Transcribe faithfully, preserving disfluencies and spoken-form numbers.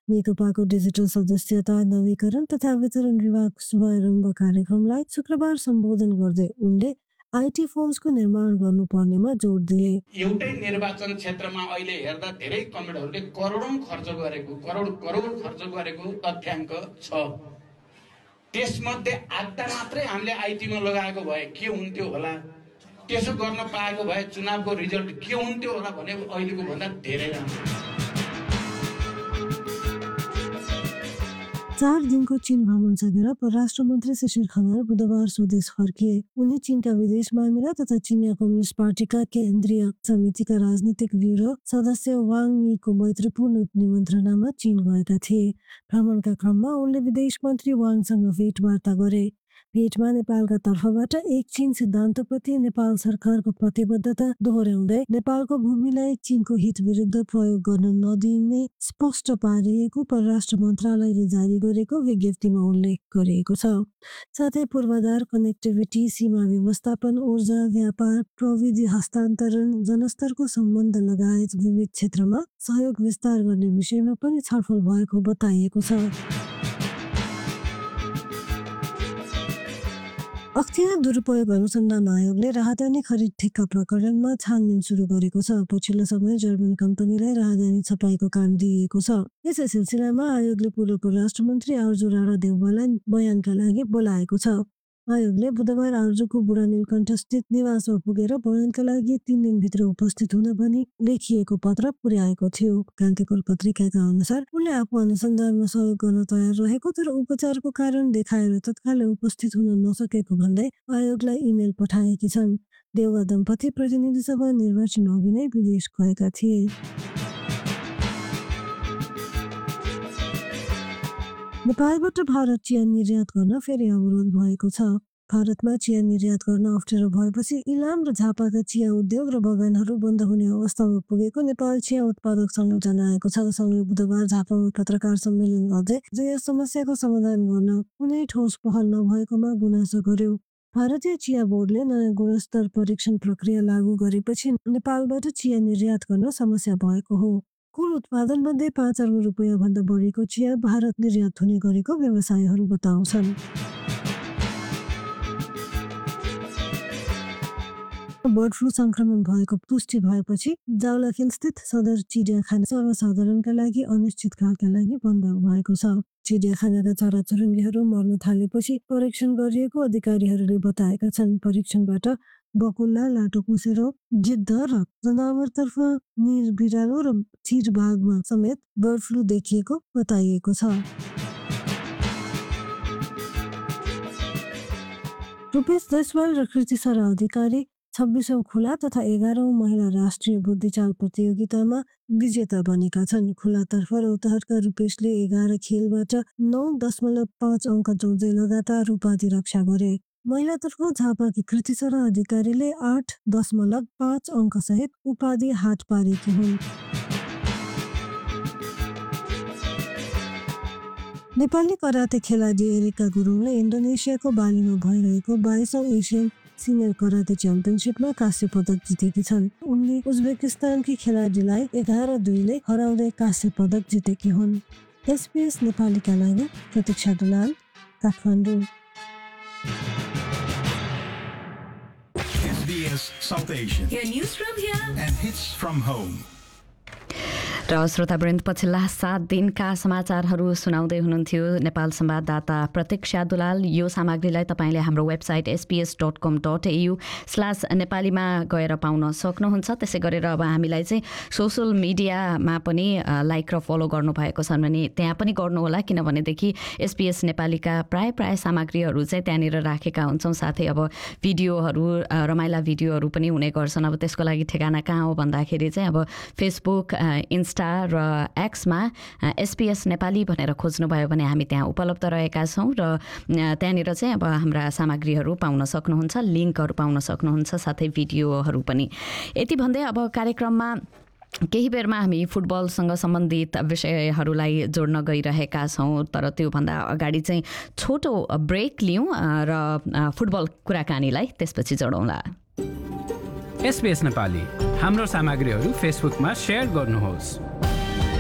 नेकपाको digital सदस्यता नवीकरण तथा वितरण विभाग शुभारम्भ कार्यक्रमलाई शुक्रबार सम्बोधन गर्दै उनले आईटी फौजको निर्माण गर्नुपर्नेमा जोड दिए। एउटै निर्वाचन क्षेत्रमा अहिले हेर्दा धेरै कमरेडहरूले करोडौं खर्च गरेको करोड करोड खर्च गरेको तथ्याङ्क छ। त्यसमध्ये आधा मात्रै हामीले आईटीमा लगाएको भए के हुन्थ्यो होला, त्यसो गर्न पाएको भए चुनावको रिजल्ट के हुन्थ्यो होला भने अहिलेको भन्दा धेरै राम्रो। चार दिनको चीन भ्रमण सकेर परराष्ट्र मन्त्री शिशिर खनाल बुधबार स्वदेश फर्किए। उनी चीनका विदेश मामिला तथा चिनिया कम्युनिस्ट पार्टीका केन्द्रीय समितिका राजनीतिक ब्युरो सदस्य वाङ यीको मैत्रीपूर्ण निमन्त्रणामा चीन गएका थिए। भ्रमणका क्रममा उनले विदेश मन्त्री वाङसँग भेटवार्ता गरे। भेटमा नेपालका तर्फबाट एक चीन सिद्धान्तप्रति नेपाल सरकारको प्रतिबद्धता दोहोर्याउँदै नेपालको भूमिलाई चीनको हित विरुद्ध प्रयोग गर्न नदिने स्पष्ट पारिएको परराष्ट्र मन्त्रालयले जारी गरेको विज्ञप्तिमा उल्लेख गरिएको छ। साथै पूर्वाधार, कनेक्टिभिटी, सीमा व्यवस्थापन, ऊर्जा, व्यापार, प्रविधि हस्तान्तरण, जनस्तरको सम्बन्ध लगायत विविध क्षेत्रमा सहयोग विस्तार गर्ने विषयमा पनि छलफल भएको बताइएको छ। अख्तियार दुरुपयोग अनुसन्धान आयोगले राहदानी खरिद ठेक्का प्रकरणमा छानबिन सुरु गरेको छ। पछिल्लो समय जर्मन कम्पनीलाई राहदानी छपाईको काम दिइएको छ। यसै सिलसिलामा आयोगले पूर्व परराष्ट्र मन्त्री आर्जु राणा देउवालाई बयानका लागि बोलाएको छ। आयोगले बुधबार आर्जुको बुढा नीलकण्ठस्थित निवासमा पुगेर बयानका लागि तीन दिनभित्र उपस्थित हुन भनी लेखिएको पत्र पुर्याएको थियो। कान्तिपुर पत्रिकाका अनुसार उनले आफू अनुसन्धानमा सहयोग गर्न तयार रहेको तर उपचारको कारण देखाएर तत्कालै उपस्थित हुन नसकेको भन्दै आयोगलाई इमेल पठाएकी छन्। देउवा दम्पति प्रतिनिधि सभा निर्वाचन अघि नै विदेश गएका थिए। नेपालबाट भारत चिया निर्यात गर्न फेरि अवरोध भएको छ। भारतमा चिया निर्यात गर्न अप्ठ्यारो भएपछि इलाम र झापाका चिया उद्योग र बगानहरू बन्द हुने अवस्थामा पुगेको नेपाल चिया उत्पादक सङ्घले जनाएको छ। सङ्घले बुधबार झापामा पत्रकार सम्मेलन गर्दै यस समस्याको समाधान गर्न कुनै ठोस पहल नभएकोमा गुनासो गर्यो। भारतीय चिया बोर्डले नयाँ गुणस्तर परीक्षण प्रक्रिया लागू गरेपछि नेपालबाट चिया निर्यात गर्न समस्या भएको हो। कुल उत्पादन मध्ये पाँच अर्ब रुपियाँ भन्दा बढीको चिया भारत निर्यात हुने गरेको व्यवसायीहरू बताउँछन्। बर्ड फ्लू संक्रमण भएको पुष्टि भएपछि जावलाखेल स्थित सदर चिडियाखाना सर्वसाधारणका लागि अनिश्चितकालका लागि बन्द भएको छ। चिडियाखानाका चराचुरुङ्गीहरू मर्न थालेपछि परीक्षण गरिएको अधिकारीहरूले बताएका छन्। परीक्षणबाट बकुल्ला, लाटोकोसेरो, गिद्ध र जनावरतर्फ निर बिरालो र चिरबाघमा समेत बर्ड फ्लू देखिएको बताइएको छ। रूपेश जयसवाल र कृति सर अधिकारी छब्बिसौं खुला तथा एघारौं महिला राष्ट्रिय बुद्धिचाल प्रतियोगितामा विजेता बनेका छन्। खुलातर्फ रौतहटका रूपेशले एघार खेलबाट नौ दशमलव पाँच अङ्क जोड्दै लगातार उपाधि रक्षा गरे। महिलातर्फ झापाकी कृति सर अधिकारीले आठ दशमलव पाँच अङ्क सहित उपाधि हात पारेकी हुन्। नेपाली कराते खेलाडी एरिका गुरुङले इन्डोनेसियाको बालीमा भइरहेको बाइसौं एसियन सिनियर कराते च्याम्पियनसिपमा काँस्य पदक जितेकी छन्। उनले उज्बेकिस्तानकी खेलाडीलाई एघार दुईले हराउँदै काँस्य पदक जितेकी हुन्। एसपीएस नेपालीका लागि प्रतीक्षा Dulal, Kathmandu. S B S South Asia. Hear news from here and hits from home. र श्रोतावृन्द पछिल्ला सात दिनका समाचारहरू सुनाउँदै हुनुहुन्थ्यो नेपाल संवाददाता प्रतीक्षा दुलाल। यो सामग्रीलाई तपाईँले हाम्रो वेबसाइट एसपीएस डट कम डट एयु स्ल्यास नेपालीमा गएर पाउन सक्नुहुन्छ। त्यसै गरेर अब हामीलाई चाहिँ सोसल मिडियामा पनि लाइक र फलो गर्नुभएको छ भने त्यहाँ पनि गर्नुहोला, किनभनेदेखि एसपीएस नेपालीका प्राय प्राय सामग्रीहरू चाहिँ त्यहाँनिर राखेका हुन्छौँ। साथै अब भिडियोहरू, रमाइला भिडियोहरू पनि हुने गर्छन्। अब त्यसको लागि ठेगाना कहाँ हो भन्दाखेरि चाहिँ अब फेसबुक, इन्स्टा र एक्समा एसपीएस नेपाली भनेर खोज्नुभयो भने हामी त्यहाँ उपलब्ध रहेका छौँ र त्यहाँनिर चाहिँ अब हाम्रा सामग्रीहरू पाउन सक्नुहुन्छ, लिङ्कहरू पाउन सक्नुहुन्छ, साथै भिडियोहरू पनि। यति भन्दै अब कार्यक्रममा केही बेरमा हामी फुटबलसँग सम्बन्धित विषयहरूलाई जोड्न गइरहेका छौँ, तर त्योभन्दा अगाडि चाहिँ छोटो ब्रेक लिउँ र फुटबल कुराकानीलाई त्यसपछि जोडौँला। एसबीएस नेपाली हाम्रो सामग्रीहरू फेसबुकमा शेयर गर्नुहोस्।